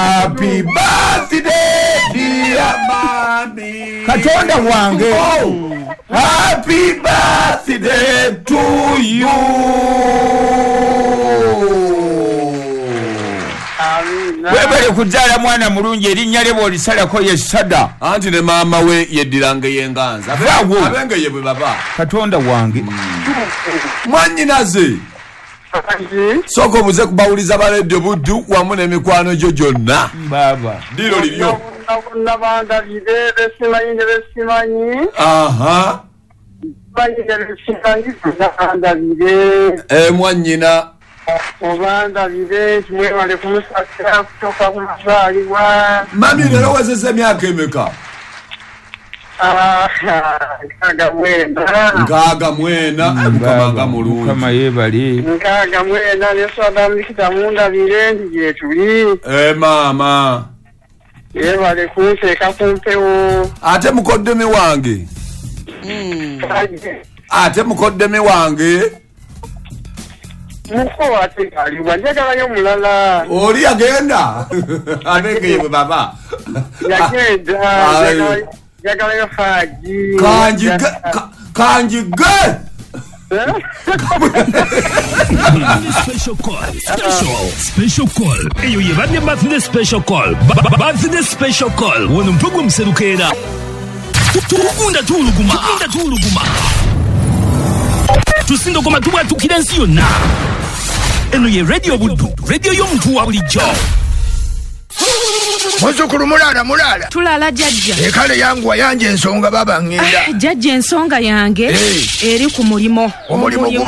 Happy birthday dear mommy. Katonda wange. Happy birthday to you. Webale kujala mwana mulungi erinnya lye bw'olisalako ye Sada. Anti ne maama we yeddirange yenganza. Abenge ye bwe baba. Katonda wange. Mwannyinaze. Soko buze kubawuliza baledde buddu wamu n'emikwano gyo gyonna. Baba. Diro liryo. Nabanda bidebe simanyi. Aha. Mwannyina. Obanda bide kimwe wale kumusakira kutoka kumazaliwa. Mami lero wazeze emyaka emeka? Nkaaga mwena. Mukama mulungi. Kama yebali. Nkaaga mwena nesoda mlikita munda birendi gyetuli. Maama. Yebale kunteeka kumpewo. Ate mukoddemi wange. Ate mukoddemi wange. Muko ate kaliwa njagalayo mulala. Oli yagenda. Anenge ye baba. Yagenda. Yagalayo haji. Kanjiga. Special call. Eyo ye badde birthday special call. Birthday special call. Wono mpugu mserukera. Tukunda tuluguma. Tusindo koma tuwa tukirensi yonna. Eno ye radio buddu. Radio y'omuntu wa bulijjo. Muzukulu mulala. Tulala jajja. Ekale yangu wayanje ensonga baba ngenda. Jajja ensonga yange eri ku mulimo.